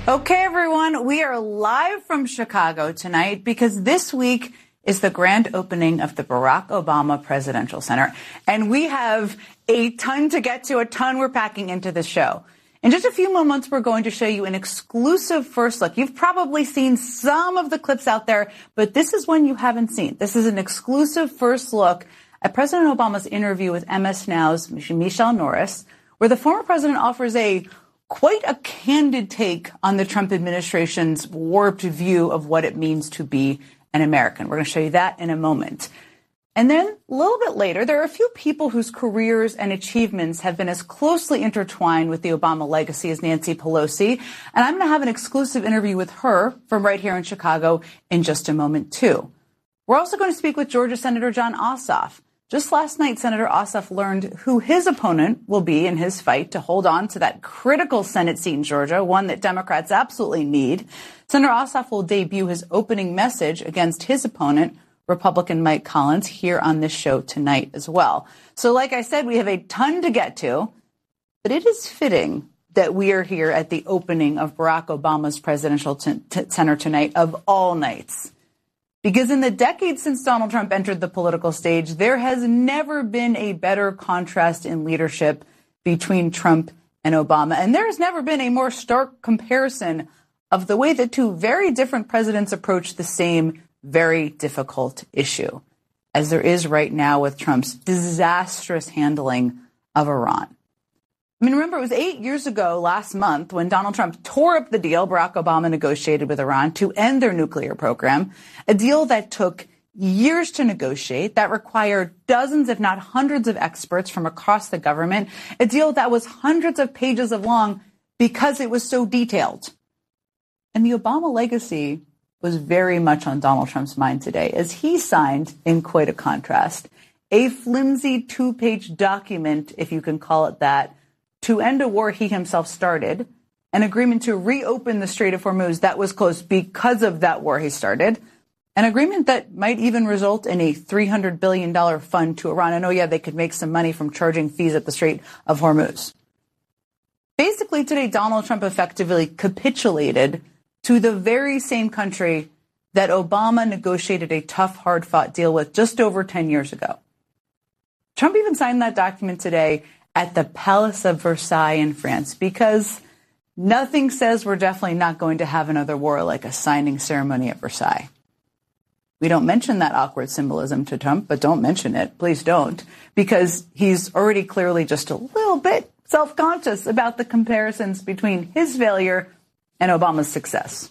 Okay, everyone, we are live from Chicago tonight because this week is the grand opening of the Barack Obama Presidential Center. And we have a ton to get to, a ton we're packing into this show. In just a few moments, we're going to show you an exclusive first look. You've probably seen some of the clips out there, but this is one you haven't seen. This is an exclusive first look at President Obama's interview with MS Now's Michelle Norris, where the former president offers quite a candid take on the Trump administration's warped view of what it means to be an American. We're going to show you that in a moment. And then a little bit later, there are a few people whose careers and achievements have been as closely intertwined with the Obama legacy as Nancy Pelosi. And I'm going to have an exclusive interview with her from right here in Chicago in just a moment, too. We're also going to speak with Georgia Senator Jon Ossoff. Just last night, Senator Ossoff learned who his opponent will be in his fight to hold on to that critical Senate seat in Georgia, one that Democrats absolutely need. Senator Ossoff will debut his opening message against his opponent, Republican Mike Collins, here on this show tonight as well. So like I said, we have a ton to get to, but it is fitting that we are here at the opening of Barack Obama's Presidential Center tonight of all nights. Because in the decades since Donald Trump entered the political stage, there has never been a better contrast in leadership between Trump and Obama. And there has never been a more stark comparison of the way that two very different presidents approach the same very difficult issue, as there is right now with Trump's disastrous handling of Iran. I mean, remember, it was 8 years ago last month when Donald Trump tore up the deal Barack Obama negotiated with Iran to end their nuclear program, a deal that took years to negotiate, that required dozens, if not hundreds of experts from across the government, a deal that was hundreds of pages long because it was so detailed. And the Obama legacy was very much on Donald Trump's mind today, as he signed, in quite a contrast, a flimsy 2-page document, if you can call it that, to end a war he himself started, an agreement to reopen the Strait of Hormuz that was closed because of that war he started, an agreement that might even result in a $300 billion fund to Iran. And they could make some money from charging fees at the Strait of Hormuz. Basically, today, Donald Trump effectively capitulated to the very same country that Obama negotiated a tough, hard-fought deal with just over 10 years ago. Trump even signed that document today at the Palace of Versailles in France, because nothing says we're definitely not going to have another war like a signing ceremony at Versailles. We don't mention that awkward symbolism to Trump, but don't mention it. Please don't, because he's already clearly just a little bit self-conscious about the comparisons between his failure and Obama's success.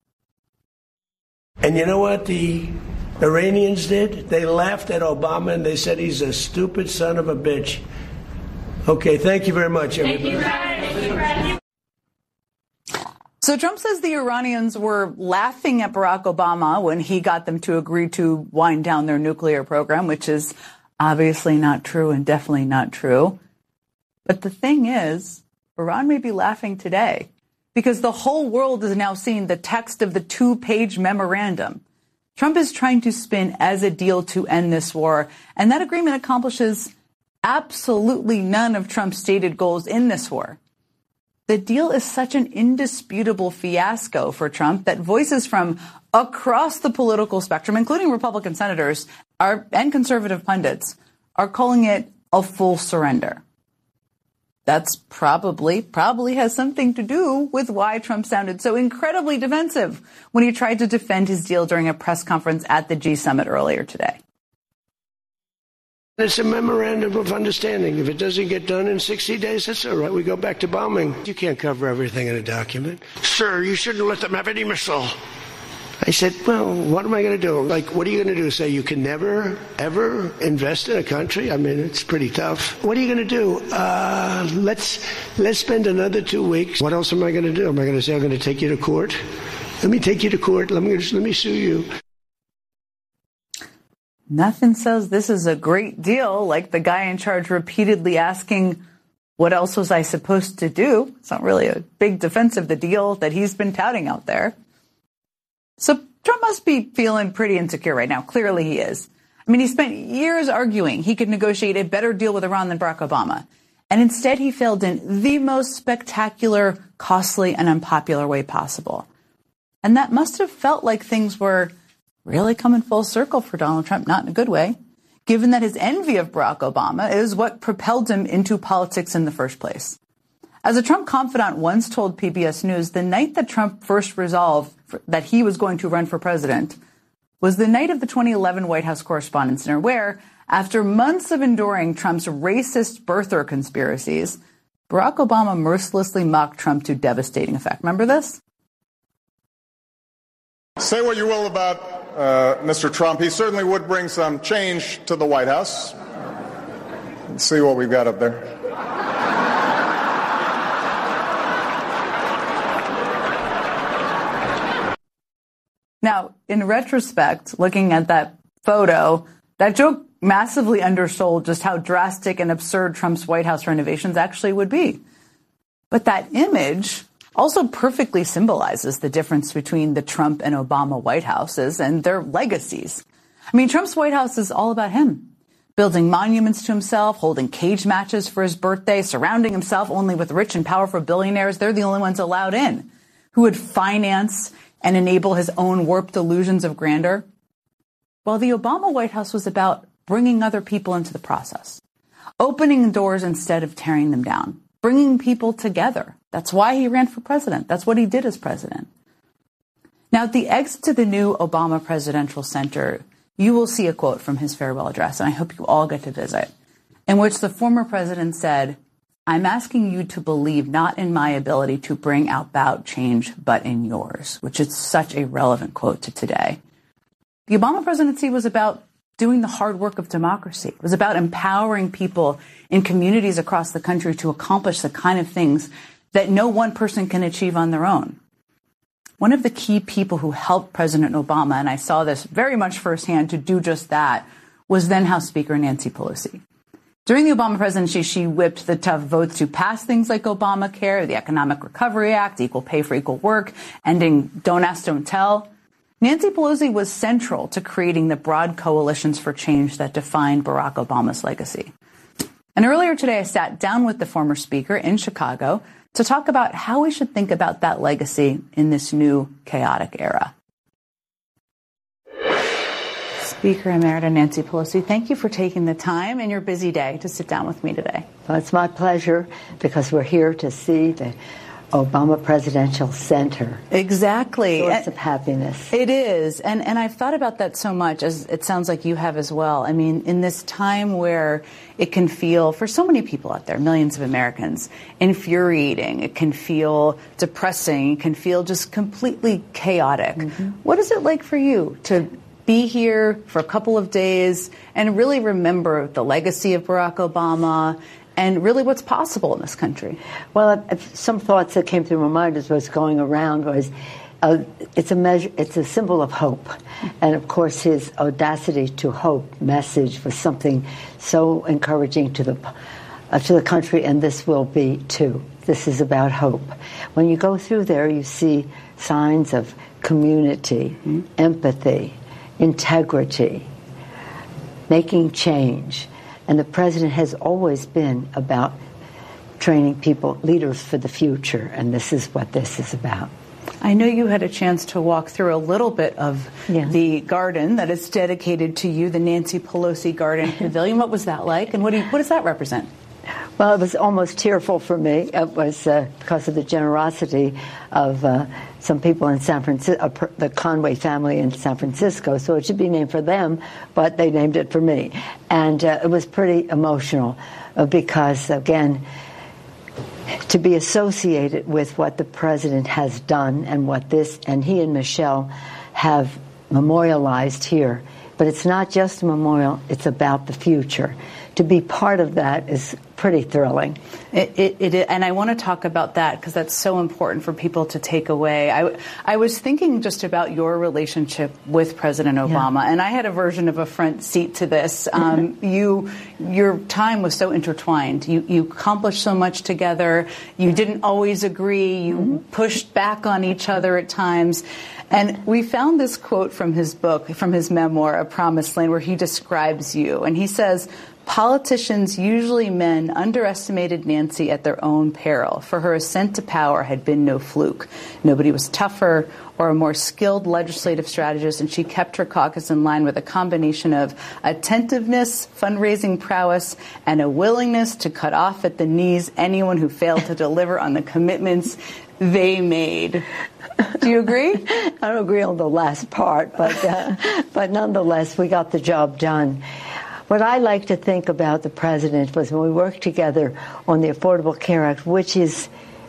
And you know what the Iranians did? They laughed at Obama and they said he's a stupid son of a bitch. Okay, thank you very much, everybody. Thank you. So Trump says the Iranians were laughing at Barack Obama when he got them to agree to wind down their nuclear program, which is obviously not true and definitely not true. But the thing is, Iran may be laughing today because the whole world is now seeing the text of the 2-page memorandum. Trump is trying to spin as a deal to end this war, and that agreement accomplishes absolutely none of Trump's stated goals in this war. The deal is such an indisputable fiasco for Trump that voices from across the political spectrum, including Republican senators and conservative pundits, are calling it a full surrender. That's probably has something to do with why Trump sounded so incredibly defensive when he tried to defend his deal during a press conference at the G7 earlier today. It's a memorandum of understanding. If it doesn't get done in 60 days, that's all right. We go back to bombing. You can't cover everything in a document. Sir, you shouldn't let them have any missile. I said, well, what am I going to do? Like, what are you going to do? Say you can never, ever invest in a country? I mean, it's pretty tough. What are you going to do? Let's spend another 2 weeks. What else am I going to do? Am I going to say I'm going to take you to court? Let me take you to court. Let me sue you. Nothing says this is a great deal like the guy in charge repeatedly asking, what else was I supposed to do? It's not really a big defense of the deal that he's been touting out there. So Trump must be feeling pretty insecure right now. Clearly he is. I mean, he spent years arguing he could negotiate a better deal with Iran than Barack Obama. And instead, he failed in the most spectacular, costly, and unpopular way possible. And that must have felt like things were really coming full circle for Donald Trump, not in a good way, given that his envy of Barack Obama is what propelled him into politics in the first place. As a Trump confidant once told PBS News, the night that Trump first resolved that he was going to run for president was the night of the 2011 White House Correspondents' Dinner, where, after months of enduring Trump's racist birther conspiracies, Barack Obama mercilessly mocked Trump to devastating effect. Remember this? Say what you will about Mr. Trump. He certainly would bring some change to the White House. Let's see what we've got up there. Now, in retrospect, looking at that photo, that joke massively undersold just how drastic and absurd Trump's White House renovations actually would be. But that image also perfectly symbolizes the difference between the Trump and Obama White Houses and their legacies. I mean, Trump's White House is all about him, building monuments to himself, holding cage matches for his birthday, surrounding himself only with rich and powerful billionaires. They're the only ones allowed in, who would finance and enable his own warped illusions of grandeur. Well, the Obama White House was about bringing other people into the process, opening doors instead of tearing them down, bringing people together. That's why he ran for president. That's what he did as president. Now, at the exit to the new Obama Presidential Center, you will see a quote from his farewell address, and I hope you all get to visit, in which the former president said, "I'm asking you to believe not in my ability to bring about change, but in yours," which is such a relevant quote to today. The Obama presidency was about doing the hard work of democracy. It was about empowering people in communities across the country to accomplish the kind of things that no one person can achieve on their own. One of the key people who helped President Obama, and I saw this very much firsthand, to do just that, was then House Speaker Nancy Pelosi. During the Obama presidency, she whipped the tough votes to pass things like Obamacare, the Economic Recovery Act, equal pay for equal work, ending Don't Ask, Don't Tell. Nancy Pelosi was central to creating the broad coalitions for change that defined Barack Obama's legacy. And earlier today, I sat down with the former speaker in Chicago to talk about how we should think about that legacy in this new chaotic era. Speaker Emerita Nancy Pelosi, thank you for taking the time in your busy day to sit down with me today. Well, it's my pleasure, because we're here to see the Obama Presidential Center. Exactly. Source of happiness. It is. And I've thought about that so much, as it sounds like you have as well. I mean, in this time where it can feel, for so many people out there, millions of Americans, infuriating, it can feel depressing, it can feel just completely chaotic. Mm-hmm. What is it like for you to be here for a couple of days and really remember the legacy of Barack Obama and really what's possible in this country? Well, some thoughts that came through my mind as was going around was, it's a symbol of hope. And of course, his audacity to hope message was something so encouraging to the country, and this will be too. This is about hope. When you go through there, you see signs of community, empathy, integrity, making change. And the president has always been about training people, leaders for the future, and this is what this is about. I know you had a chance to walk through a little bit of the garden that is dedicated to you, the Nancy Pelosi Garden Pavilion. What was that like, and what does that represent? Well, it was almost tearful for me. It was because of the generosity of some people in San Francisco, the Conway family in San Francisco. So it should be named for them, but they named it for me. And it was pretty emotional because, again, to be associated with what the president has done and what and he and Michelle have memorialized here. But it's not just a memorial, it's about the future. To be part of that is pretty thrilling. And I want to talk about that because that's so important for people to take away. I was thinking just about your relationship with President Obama, and I had a version of a front seat to this. Your time was so intertwined. You accomplished so much together. You didn't always agree. You pushed back on each other at times. And we found this quote from his book, from his memoir, A Promised Land, where he describes you. And he says, Politicians, usually men, underestimated Nancy at their own peril, for her ascent to power had been no fluke. Nobody was tougher or a more skilled legislative strategist, and she kept her caucus in line with a combination of attentiveness, fundraising prowess, and a willingness to cut off at the knees anyone who failed to deliver on the commitments they made. Do you agree? I don't agree on the last part, but nonetheless, we got the job done. What I like to think about the president was when we worked together on the Affordable Care Act, which is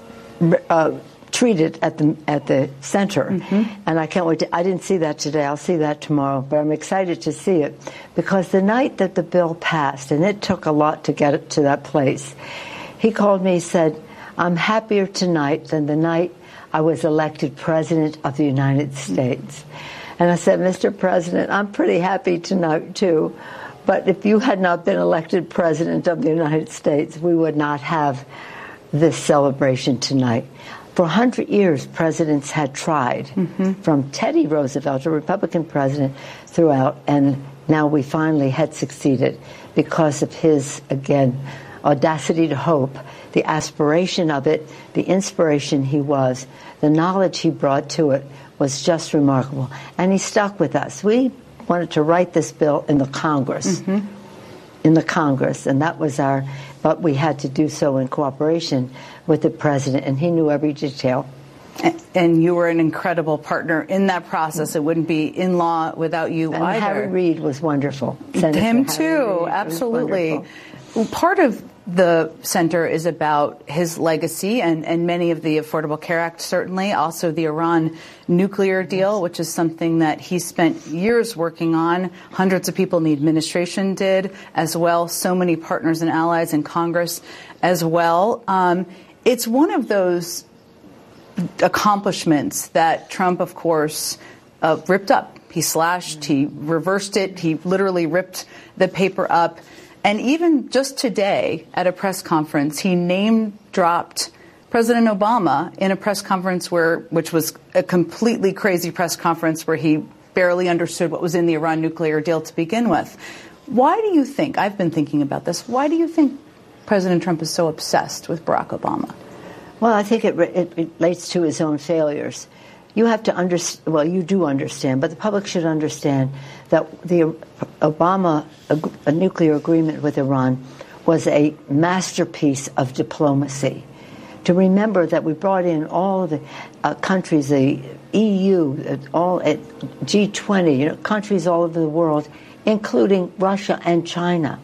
treated at the center, and I can't wait I didn't see that today. I'll see that tomorrow, but I'm excited to see it because the night that the bill passed, and it took a lot to get it to that place, he called me, he said, "I'm happier tonight than the night I was elected President of the United States." And I said, "Mr. President, I'm pretty happy tonight too. But if you had not been elected President of the United States, we would not have this celebration tonight." For 100 years, presidents had tried, from Teddy Roosevelt, a Republican president, throughout, and now we finally had succeeded because of his, again, audacity to hope, the aspiration of it, the inspiration he was, the knowledge he brought to it was just remarkable. And he stuck with us. We wanted to write this bill in the Congress, and that was but we had to do so in cooperation with the president, and he knew every detail. And you were an incredible partner in that process. It wouldn't be in law without you and either. Harry Reid was wonderful. Senator Him Harry too, Reid absolutely. Well, part of the center is about his legacy and many of the Affordable Care Act, certainly. Also the Iran nuclear deal, which is something that he spent years working on. Hundreds of people in the administration did as well. So many partners and allies in Congress as well. It's one of those accomplishments that Trump, of course, ripped up. He slashed, he reversed it, he literally ripped the paper up. And even just today at a press conference, he name-dropped President Obama in a press conference which was a completely crazy press conference where he barely understood what was in the Iran nuclear deal to begin with. Why do you think, I've been thinking about this, why do you think President Trump is so obsessed with Barack Obama? Well, I think it relates to his own failures. You have to understand, well, you do understand, but the public should understand that the Obama nuclear agreement with Iran was a masterpiece of diplomacy. To remember that we brought in all of the countries, the EU, all at G20, countries all over the world, including Russia and China.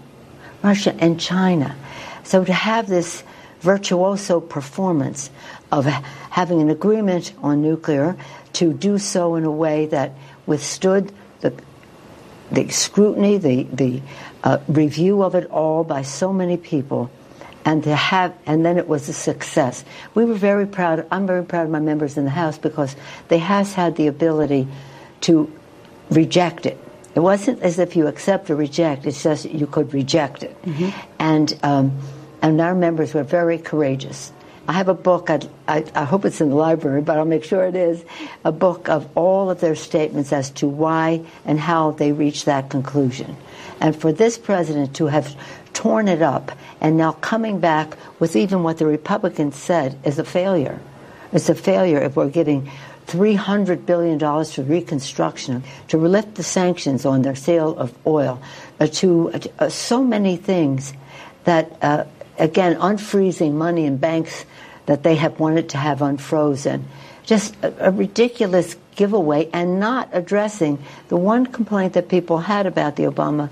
So to have this virtuoso performance of having an agreement on nuclear, to do so in a way that withstood the scrutiny, the review of it all by so many people, and then it was a success. We were very proud. I'm very proud of my members in the House because they has had the ability to reject it. It wasn't as if you accept or reject. It's just you could reject it, and our members were very courageous. I have a book, I hope it's in the library, but I'll make sure it is, a book of all of their statements as to why and how they reached that conclusion. And for this president to have torn it up and now coming back with even what the Republicans said is a failure. It's a failure if we're getting $300 billion to reconstruction, to lift the sanctions on their sale of oil, to so many things that, again, unfreezing money in banks that they have wanted to have unfrozen. Just a ridiculous giveaway, and not addressing the one complaint that people had about the Obama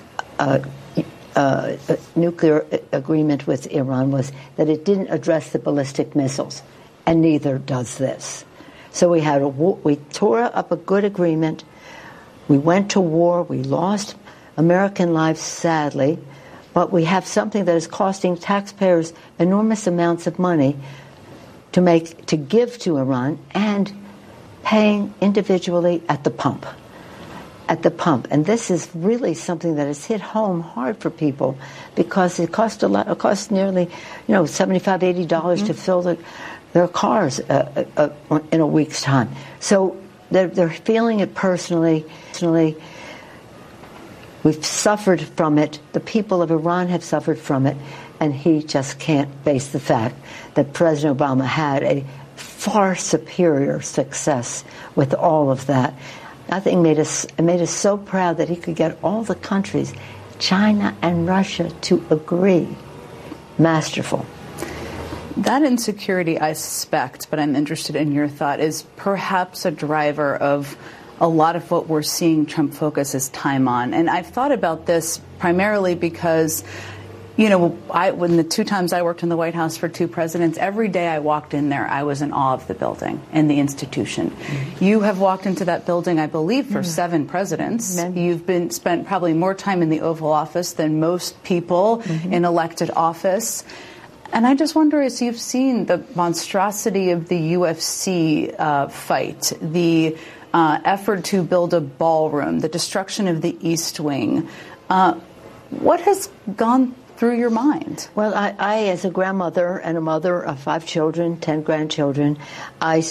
nuclear agreement with Iran was that it didn't address the ballistic missiles, and neither does this. So we had we tore up a good agreement. We went to war. We lost American lives, sadly. But we have something that is costing taxpayers enormous amounts of money to give to Iran, and paying individually at the pump. And this is really something that has hit home hard for people because it costs a lot. It costs nearly, $75, $80 to fill their cars in a week's time. So they're feeling it personally. We've suffered from it. The people of Iran have suffered from it. And he just can't face the fact that President Obama had a far superior success with all of that. I think it made us so proud that he could get all the countries, China and Russia, to agree. Masterful. That insecurity, I suspect, but I'm interested in your thought, is perhaps a driver of a lot of what we're seeing Trump focus his time on. And I've thought about this primarily because, when the 2 times I worked in the White House for 2 presidents, every day I walked in there, I was in awe of the building and the institution. Mm-hmm. You have walked into that building, I believe, for 7 presidents. Mm-hmm. You've spent probably more time in the Oval Office than most people in elected office. And I just wonder, as you've seen the monstrosity of the UFC fight, the effort to build a ballroom, the destruction of the East Wing, what has gone through your mind? Well, I as a grandmother and a mother of 5 children, 10 grandchildren, I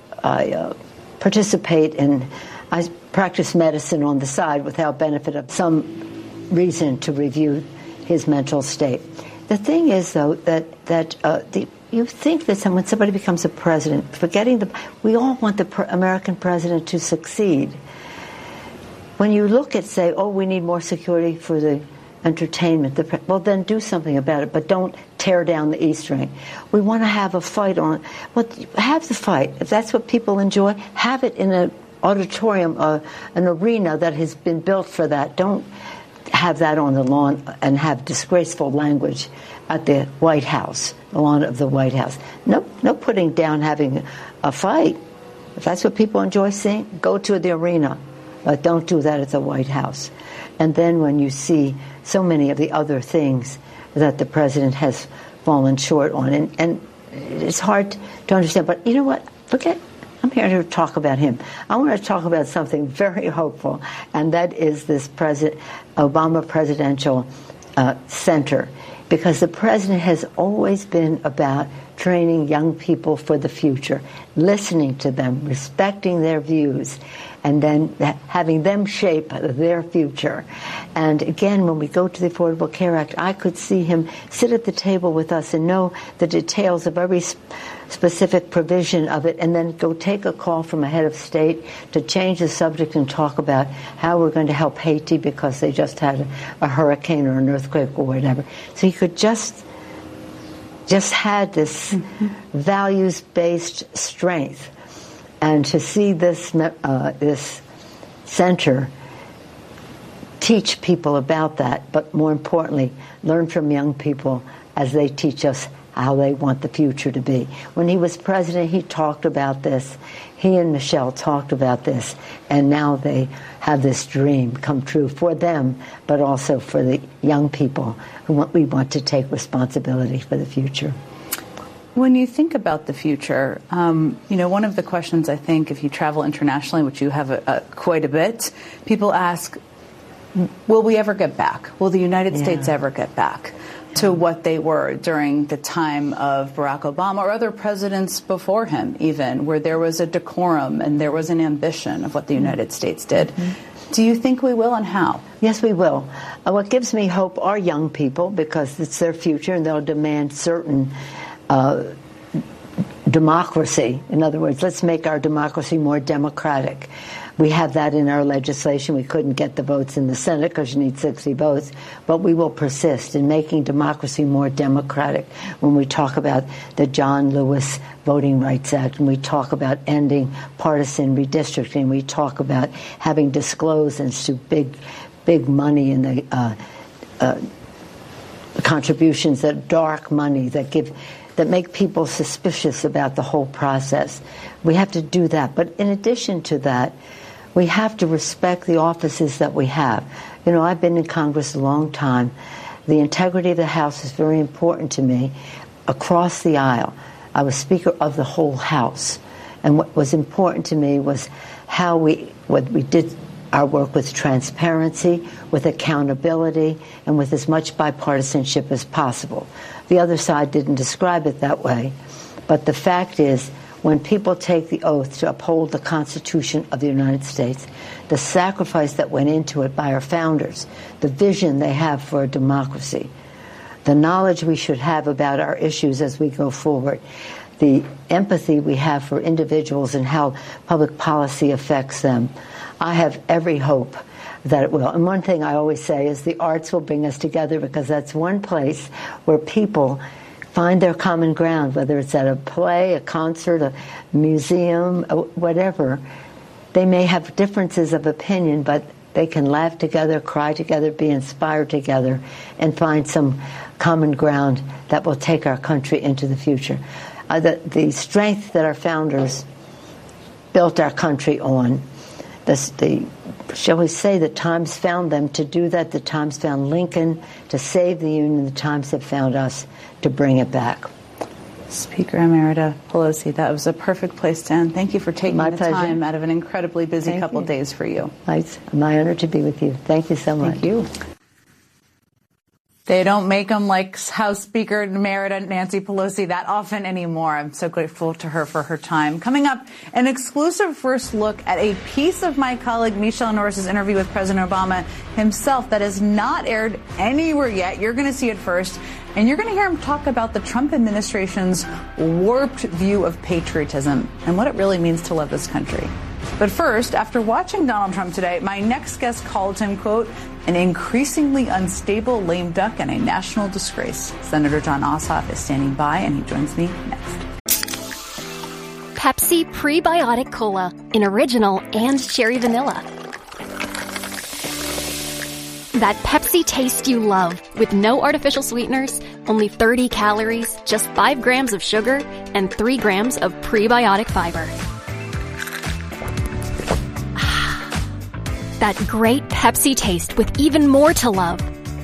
participate in, I practice medicine on the side without benefit of some reason to review his mental state. The thing is, though, that you think that when somebody becomes a president, we all want the American president to succeed. When you look at, say, we need more security for the entertainment, well, then do something about it, but don't tear down the East Wing. We want to have a fight on, well, have the fight. If that's what people enjoy, have it in an auditorium, an arena that has been built for that. Don't have that on the lawn and have disgraceful language at the White House, the lawn of the White House. No putting down having a fight. If that's what people enjoy seeing, go to the arena. But don't do that at the White House. And then when you see so many of the other things that the president has fallen short on, and it's hard to understand. But you know what? I'm here to talk about him. I want to talk about something very hopeful, and that is this Obama Presidential Center. Because the president has always been about training young people for the future, listening to them, respecting their views, and then having them shape their future. And again, when we go to the Affordable Care Act, I could see him sit at the table with us and know the details of every specific provision of it, and then go take a call from a head of state to change the subject and talk about how we're going to help Haiti because they just had a hurricane or an earthquake or whatever. So he could just had this values-based strength. And to see this center teach people about that, but more importantly, learn from young people as they teach us how they want the future to be. When he was president, he talked about this. He and Michelle talked about this, and now they have this dream come true for them, but also for the young people we want to take responsibility for the future. When you think about the future, one of the questions I think if you travel internationally, which you have quite a bit, people ask, will we ever get back? Will the United States ever get back to what they were during the time of Barack Obama or other presidents before him even, where there was a decorum and there was an ambition of what the United States did? Do you think we will, and how? Yes, we will. What gives me hope are young people, because it's their future and they'll demand certain democracy. In other words, let's make our democracy more democratic. We have that in our legislation. We couldn't get the votes in the Senate because you need 60 votes, but we will persist in making democracy more democratic when we talk about the John Lewis Voting Rights Act, and we talk about ending partisan redistricting, we talk about having disclosures to big money in the contributions, that dark money that make people suspicious about the whole process. We have to do that. But in addition to that, we have to respect the offices that we have. I've been in Congress a long time. The integrity of the House is very important to me across the aisle. I was Speaker of the whole House. And what was important to me was what we did our work with transparency, with accountability, and with as much bipartisanship as possible. The other side didn't describe it that way, but the fact is when people take the oath to uphold the Constitution of the United States, the sacrifice that went into it by our founders, the vision they have for a democracy, the knowledge we should have about our issues as we go forward, the empathy we have for individuals and how public policy affects them, I have every hope that it will. And one thing I always say is the arts will bring us together, because that's one place where people find their common ground, whether it's at a play, a concert, a museum, whatever. They may have differences of opinion, but they can laugh together, cry together, be inspired together, and find some common ground that will take our country into the future. The strength that our founders built our country on, shall we say, the times found them to do that. The times found Lincoln to save the Union. The times have found us to bring it back. Speaker Emerita Pelosi, that was a perfect place to end. Thank you for taking the time out of an incredibly busy couple days for you. It's my honor to be with you. Thank you so much. Thank you. They don't make them like House Speaker Emerita Nancy Pelosi that often anymore. I'm so grateful to her for her time. Coming up, an exclusive first look at a piece of my colleague Michelle Norris's interview with President Obama himself that has not aired anywhere yet. You're going to see it first, and you're going to hear him talk about the Trump administration's warped view of patriotism and what it really means to love this country. But first, after watching Donald Trump today, my next guest called him, quote, an increasingly unstable lame duck and a national disgrace. Senator Jon Ossoff is standing by, and he joins me next. Pepsi Prebiotic Cola in original and cherry vanilla. That Pepsi taste you love, with no artificial sweeteners, only 30 calories, just 5 grams of sugar, and 3 grams of prebiotic fiber. That great Pepsi taste with even more to love.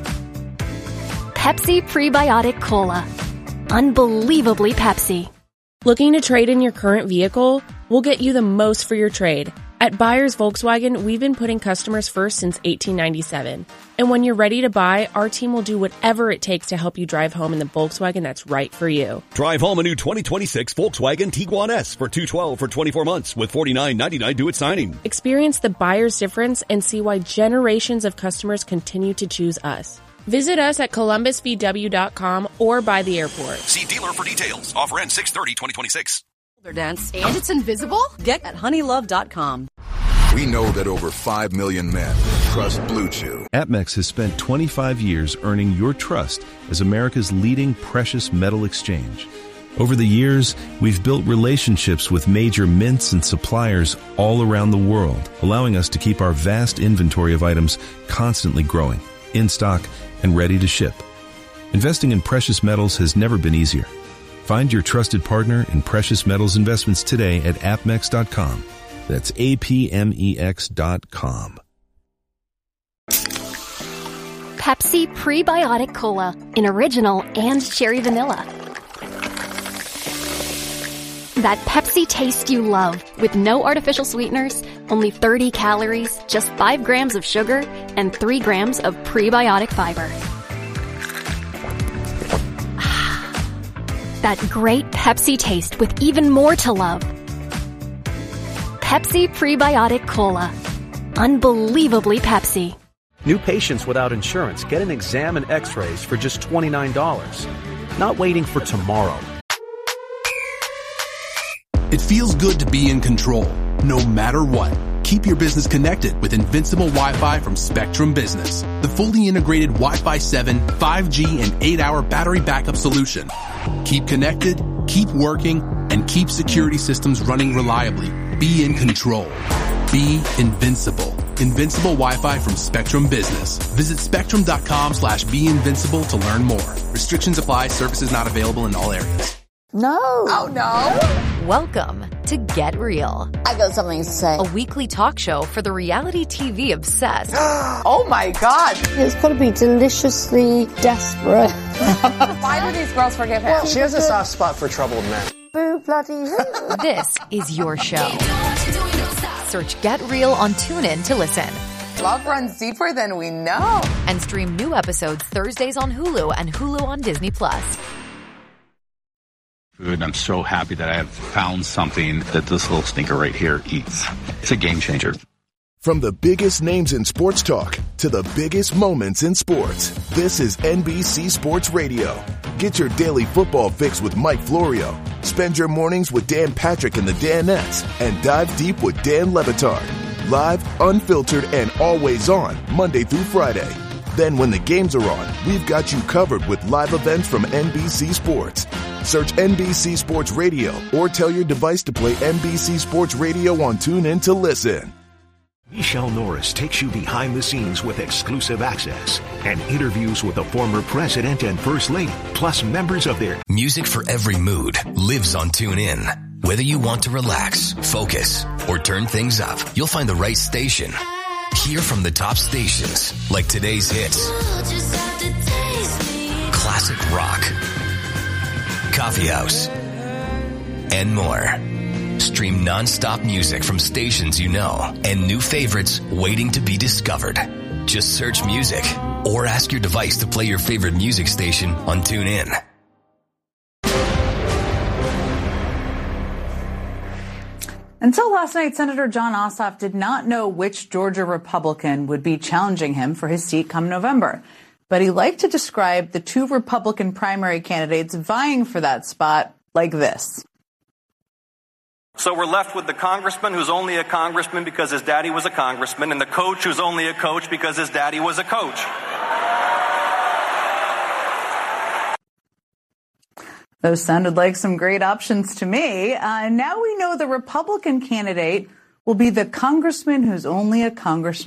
Pepsi Prebiotic Cola. Unbelievably Pepsi. Looking to trade in your current vehicle? We'll get you the most for your trade. At Buyers Volkswagen, we've been putting customers first since 1897. And when you're ready to buy, our team will do whatever it takes to help you drive home in the Volkswagen that's right for you. Drive home a new 2026 Volkswagen Tiguan S for $212 for 24 months with $49.99 due at signing. Experience the buyer's difference and see why generations of customers continue to choose us. Visit us at columbusvw.com or by the airport. See dealer for details. Offer ends 6/30/2026. Dance. And it's invisible? Get at honeylove.com. We know that over 5 million men trust Blue Chew. APMEX has spent 25 years earning your trust as America's leading precious metal exchange. Over the years, we've built relationships with major mints and suppliers all around the world, allowing us to keep our vast inventory of items constantly growing, in stock, and ready to ship. Investing in precious metals has never been easier. Find your trusted partner in precious metals investments today at apmex.com. That's APMEX.com. Pepsi Prebiotic Cola in original and cherry vanilla. That Pepsi taste you love, with no artificial sweeteners, only 30 calories, just 5 grams of sugar, and 3 grams of prebiotic fiber. That great Pepsi taste with even more to love. Pepsi Prebiotic Cola. Unbelievably Pepsi. New patients without insurance get an exam and x-rays for just $29. Not waiting for tomorrow. It feels good to be in control, no matter what. Keep your business connected with Invincible Wi-Fi from Spectrum Business, the fully integrated Wi-Fi 7, 5G, and 8-hour battery backup solution. Keep connected, keep working, and keep security systems running reliably. Be in control. Be invincible. Invincible Wi-Fi from Spectrum Business. Visit spectrum.com/beinvincible to learn more. Restrictions apply. Services not available in all areas. No. Oh, no. Welcome to Get Real. I got something to say. A weekly talk show for the reality TV obsessed. Oh, my God. It's got to be deliciously desperate. Why do these girls forgive him? Well, she has a soft spot for troubled men. Boo bloody who. This is your show. Search Get Real on TuneIn to listen. Love runs deeper than we know. And stream new episodes Thursdays on Hulu and Hulu on Disney+. Food. I'm so happy that I have found something that this little stinker right here eats. It's a game changer. From the biggest names in sports talk to the biggest moments in sports, this is NBC Sports Radio. Get your daily football fix with Mike Florio. Spend your mornings with Dan Patrick and the Danettes, and dive deep with Dan Le Batard. Live, unfiltered, and always on, Monday through Friday. Then when the games are on, we've got you covered with live events from NBC Sports. Search NBC Sports Radio or tell your device to play NBC Sports Radio on TuneIn to listen. Michelle Norris takes you behind the scenes with exclusive access and interviews with the former president and first lady, plus members of their music for every mood lives on TuneIn. Whether you want to relax, focus, or turn things up, you'll find the right station. Hear from the top stations like today's hits, classic rock, coffee house, and more. Stream non-stop music from stations you know and new favorites waiting to be discovered. Just search music or ask your device to play your favorite music station on TuneIn. Until last night, Senator Jon Ossoff did not know which Georgia Republican would be challenging him for his seat come November. But he liked to describe the two Republican primary candidates vying for that spot like this. So we're left with the congressman who's only a congressman because his daddy was a congressman, and the coach who's only a coach because his daddy was a coach. Those sounded like some great options to me. Now we know the Republican candidate will be the congressman who's only a congressman